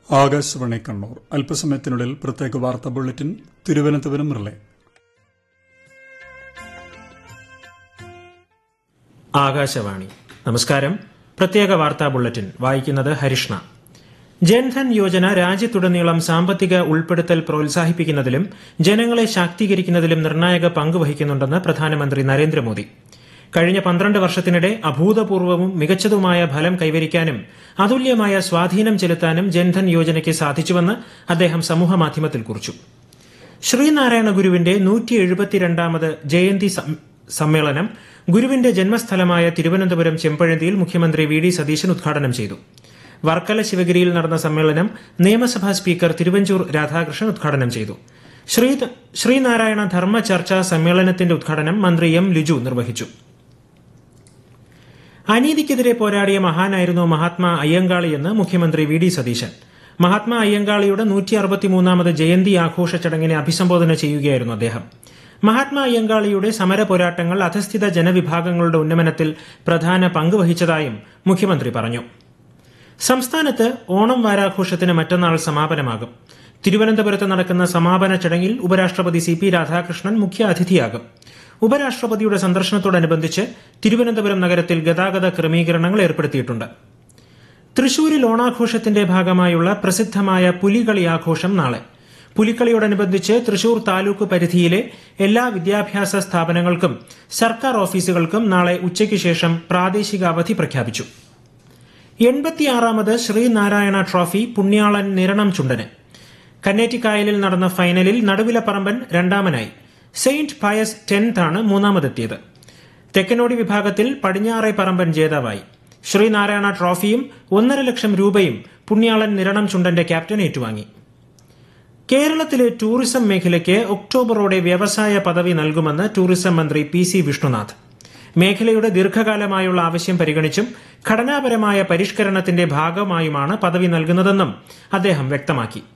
ആകാശവാണി കണ്ണൂർ. അല്പസമയത്തിനുള്ളിൽ പ്രത്യേക വാർത്താ ബുള്ളറ്റിൻ തിരുവനന്തപുരം റിലേ. ആകാശവാണി. നമസ്കാരം. പ്രത്യേക വാർത്താ ബുള്ളറ്റിൻ വായിക്കുന്നത് ഹരിഷ്ണ. ജൻധൻ യോജന രാജ്യത്തുടനീളം സാമ്പത്തിക ഉൾപ്പെടുത്തൽ പ്രോത്സാഹിപ്പിക്കുന്നതിലും ജനങ്ങളെ ശാക്തീകരിക്കുന്നതിലും നിർണായക പങ്ക് വഹിക്കുന്നുണ്ടെന്ന് പ്രധാനമന്ത്രി നരേന്ദ്രമോദി. കഴിഞ്ഞ 12 വർഷത്തിനിടെ അഭൂതപൂർവവും മികച്ചതുമായ ഫലം കൈവരിക്കാനും അതുല്യമായ സ്വാധീനം ചെലുത്താനും ജൻധൻ യോജനയ്ക്ക് സാധിച്ചുവെന്ന് അദ്ദേഹം സമൂഹമാധ്യമത്തിൽ കുറിച്ചു. ശ്രീനാരായണ ഗുരുവിന്റെ 172ാമത് ജയന്തി സമ്മേളനം ഗുരുവിന്റെ ജന്മസ്ഥലമായ തിരുവനന്തപുരം ചെമ്പഴന്തിയിൽ മുഖ്യമന്ത്രി വി.ഡി. സതീശൻ ഉദ്ഘാടനം ചെയ്തു. വർക്കല ശിവഗിരിയിൽ നടന്ന സമ്മേളനം നിയമസഭാ സ്പീക്കർ തിരുവഞ്ചൂർ രാധാകൃഷ്ണൻ ഉദ്ഘാടനം ചെയ്തു. ശ്രീനാരായണ ധർമ്മ ചർച്ചാ സമ്മേളനത്തിന്റെ ഉദ്ഘാടനം മന്ത്രി എം ലിജു നിർവഹിച്ചു. അനീതിക്കെതിരെ പോരാടിയ മഹാനായിരുന്നു മഹാത്മാ അയ്യങ്കാളിയെന്ന് മുഖ്യമന്ത്രി വി.ഡി. സതീശൻ. മഹാത്മാ അയ്യങ്കാളിയുടെ 163ാമത് ജയന്തി ആഘോഷ ചടങ്ങിനെ അഭിസംബോധന ചെയ്യുകയായിരുന്നു അദ്ദേഹം. മഹാത്മാ അയ്യങ്കാളിയുടെ സമര പോരാട്ടങ്ങൾ അധസ്ഥിത ജനവിഭാഗങ്ങളുടെ ഉന്നമനത്തിൽ പ്രധാന പങ്ക് വഹിച്ചതായും മുഖ്യമന്ത്രി പറഞ്ഞു. സംസ്ഥാനത്ത് ഓണം വാരാഘോഷത്തിന് മറ്റന്നാൾ സമാപനമാകും. തിരുവനന്തപുരത്ത് നടക്കുന്ന സമാപന ചടങ്ങിൽ ഉപരാഷ്ട്രപതി സി.പി. രാധാകൃഷ്ണൻ മുഖ്യ അതിഥിയാകും. ഉപരാഷ്ട്രപതിയുടെ സന്ദർശനത്തോടനുബന്ധിച്ച് തിരുവനന്തപുരം നഗരത്തിൽ ഗതാഗത ക്രമീകരണങ്ങൾ ഏർപ്പെടുത്തിയിട്ടുണ്ട്. തൃശൂരിൽ ഓണാഘോഷത്തിന്റെ ഭാഗമായുള്ള പ്രസിദ്ധമായ പുലികളി ആഘോഷം നാളെ. പുലിക്കളിയോടനുബന്ധിച്ച് തൃശൂർ താലൂക്ക് പരിധിയിലെ എല്ലാ വിദ്യാഭ്യാസ സ്ഥാപനങ്ങൾക്കും സർക്കാർ ഓഫീസുകൾക്കും നാളെ ഉച്ചയ്ക്ക് ശേഷം പ്രാദേശിക അവധി പ്രഖ്യാപിച്ചു. 86ാമത് ശ്രീനാരായണ ട്രോഫി പുണ്യാളൻ നിരണം ചുണ്ടന്. കന്നേറ്റിക്കായലിൽ നടന്ന ഫൈനലിൽ നടുവിലപ്പറമ്പൻ രണ്ടാമനായി. സെയിന്റ് പയസ് 10th ആണ് മൂന്നാമതെത്തിയത്. തെക്കനോടി വിഭാഗത്തിൽ പടിഞ്ഞാറേ പറമ്പൻ ജേതാവായി. ശ്രീനാരായണ ട്രോഫിയും 1.5 ലക്ഷം രൂപയും പുണ്യാളൻ നിരണം ചുണ്ടന്റെ ക്യാപ്റ്റൻ ഏറ്റുവാങ്ങി. കേരളത്തിലെ ടൂറിസം മേഖലയ്ക്ക് ഒക്ടോബറോടെ വ്യവസായ പദവി നൽകുമെന്ന് ടൂറിസം മന്ത്രി പി.സി. വിഷ്ണുനാഥ്. മേഖലയുടെ ദീർഘകാലമായുള്ള ആവശ്യം പരിഗണിച്ചും ഘടനാപരമായ പരിഷ്കരണത്തിന്റെ ഭാഗമായുമാണ് പദവി നൽകുന്നതെന്നും അദ്ദേഹം വ്യക്തമാക്കി.